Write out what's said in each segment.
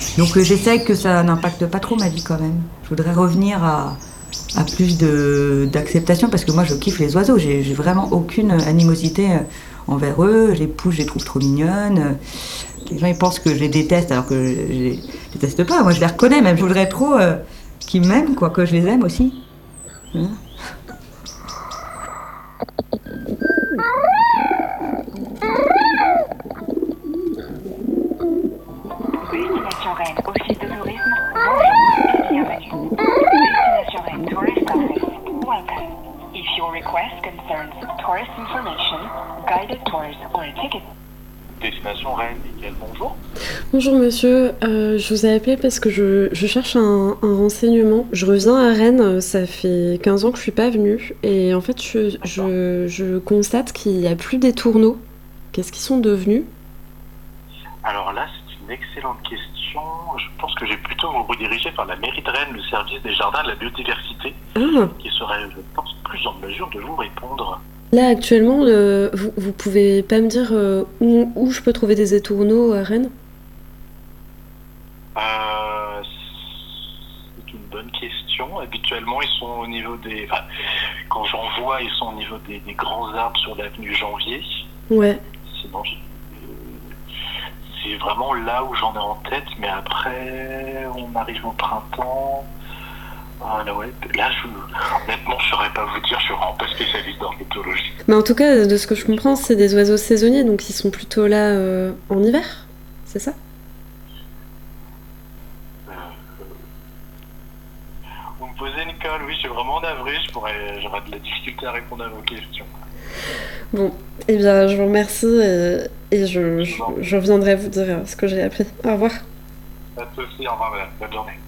Donc j'essaye que ça n'impacte pas trop ma vie quand même. Je voudrais revenir à plus d'acceptation parce que moi je kiffe les oiseaux. J'ai vraiment aucune animosité envers eux. Les poules, je les trouve trop mignonnes. Les gens ils pensent que je les déteste alors que je les déteste pas. Moi je les reconnais même. Je voudrais trop qu'ils m'aiment, quoi, que je les aime aussi. Voilà. Destination Rennes, Office de tourisme, bonjour et bienvenue. Destination Rennes Tourist Office, welcome. If your request concerns tourist information, guided tours or a ticket. Destination Rennes, nickel, bonjour. Bonjour monsieur, je vous ai appelé parce que je cherche un renseignement. Je reviens à Rennes, ça fait 15 ans que je suis pas venue et en fait je constate qu'il n'y a plus des tourneaux. Qu'est-ce qu'ils sont devenus ? Alors là, c'est une excellente question. Je pense que j'ai plutôt vous rediriger vers la mairie de Rennes, le service des jardins de la biodiversité, qui serait, je pense, plus en mesure de vous répondre. Là actuellement, vous pouvez pas me dire où je peux trouver des étourneaux à Rennes ? C'est une bonne question. Habituellement, ils sont au niveau des... Enfin, quand j'en vois, ils sont au niveau des grands arbres sur l'avenue Janvier. Ouais. Sinon, c'est vraiment là où j'en ai en tête, mais après, on arrive au printemps. Ah là, ouais. Là, honnêtement, je saurais pas vous dire, je suis vraiment pas spécialiste d'ornithologie. Mais en tout cas, de ce que je comprends, c'est des oiseaux saisonniers, donc ils sont plutôt là en hiver, c'est ça ? Vous me posez une colle, oui, je suis vraiment navré, j'aurais de la difficulté à répondre à vos questions. Bon, eh bien, je vous remercie et je reviendrai vous dire ce que j'ai appris. Au revoir. Pas de soucis, au revoir madame, bonne journée.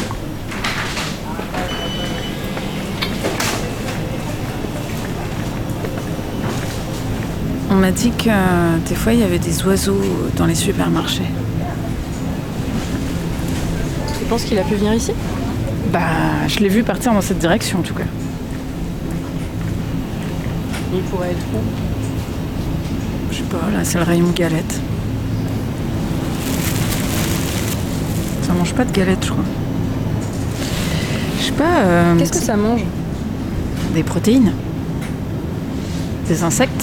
On m'a dit que des fois il y avait des oiseaux dans les supermarchés. Tu penses qu'il a pu venir ici ? Bah, je l'ai vu partir dans cette direction en tout cas. Il pourrait être où ? Je sais pas, là c'est le rayon galettes. Ça mange pas de galettes, je crois. Je sais pas. Qu'est-ce que ça mange ? Des protéines. Des insectes.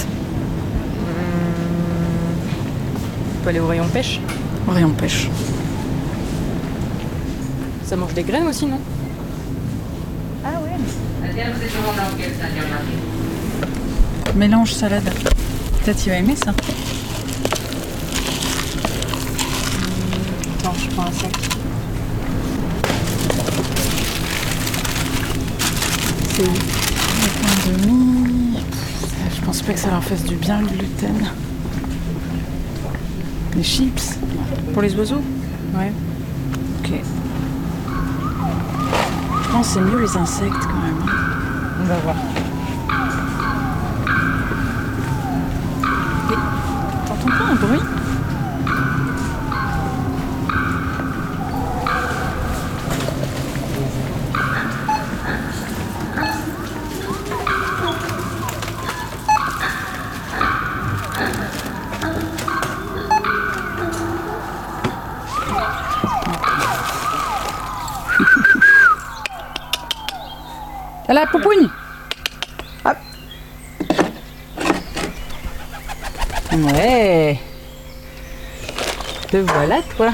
On peut aller au rayon pêche. Au rayon pêche. Ça mange des graines aussi, non ? Ah ouais. Mélange salade. Peut-être il va aimer ça. Attends, je prends un sac. C'est où ? Le pain de mie. Je pense pas que ça leur fasse du bien le gluten. Les chips. Pour les oiseaux ? Ouais. Ok. Je pense que c'est mieux les insectes quand même. On va voir. T'entends pas un bruit ? À la poupougne. Hop. Ouais. Te voilà, toi.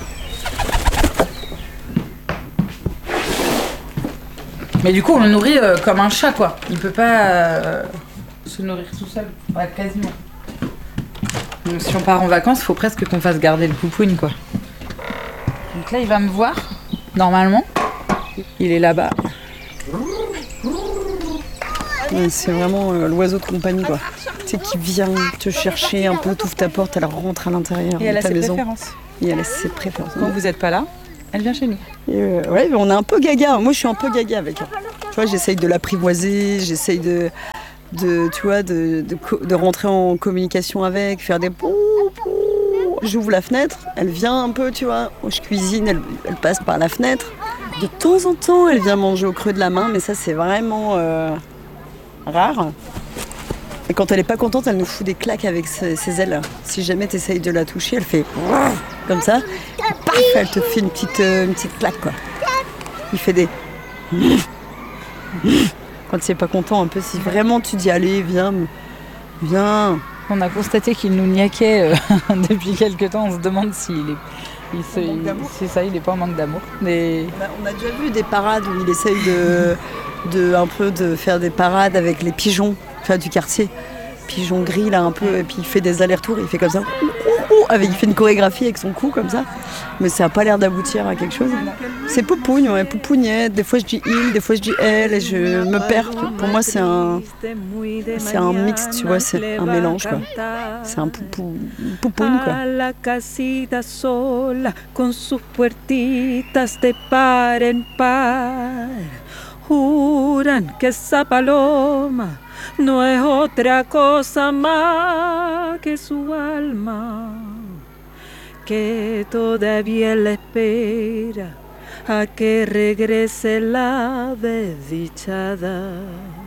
Mais du coup, on le nourrit comme un chat, quoi. Il peut pas se nourrir tout seul. Ouais, quasiment. Donc, si on part en vacances, il faut presque qu'on fasse garder le poupougne, quoi. Donc là, il va me voir, normalement. Il est là-bas. Ouais, c'est vraiment l'oiseau de compagnie, quoi. Tu sais, qui vient te chercher un peu, t'ouvre ta porte, elle rentre à l'intérieur Et elle de a ta ses maison. préférences. Et elle a ses préférences. Quand vous n'êtes pas là, elle vient chez nous. Ouais, mais on est un peu gaga. Moi, je suis un peu gaga avec elle. Tu vois, j'essaye de l'apprivoiser, j'essaye de rentrer en communication avec, faire des pou. J'ouvre la fenêtre, elle vient un peu, tu vois. Je cuisine, elle passe par la fenêtre. De temps en temps, elle vient manger au creux de la main, mais ça, c'est vraiment rare. Et quand elle est pas contente, elle nous fout des claques avec ses ailes. Si jamais tu essayes de la toucher, elle fait comme ça. paf, elle te fait une petite claque, quoi. Il fait des... Quand il n'est pas content, un peu, si vraiment tu dis, allez, viens. On a constaté qu'il nous niaquait depuis quelques temps. On se demande s'il est... C'est ça, il est pas en manque d'amour. Mais... On a déjà vu des parades où il essaye de faire des parades avec les pigeons, du quartier. Pigeon gris là un peu, et puis il fait des allers-retours, il fait comme ça, il fait une chorégraphie avec son cou comme ça, mais ça n'a pas l'air d'aboutir à quelque chose. C'est Poupougne, ouais, Poupougnette, des fois je dis il, des fois je dis elle, et je me perds. Pour moi c'est un mix, tu vois, c'est un mélange, quoi. C'est un Poupougne, quoi. Juran que esa paloma no es otra cosa más que su alma, que todavía la espera a que regrese la desdichada.